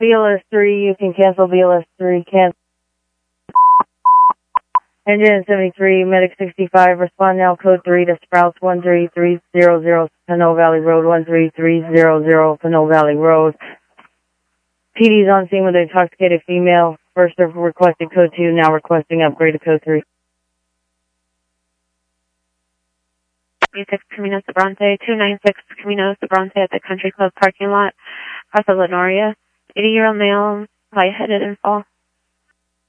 BLS 3, you can cancel BLS 3, cancel. Engine 73, Medic 65, respond now, code 3 to Sprouts 13300, Pinole Valley Road, 13300, Pinole Valley Road. PD's on scene with an intoxicated female. First requested code 2, now requesting upgrade to code 3. 26 Camino Sobrante, 296 Camino Sobrante at the Country Club parking lot, Casa Lenoria. 80-year-old male, lightheaded and fall.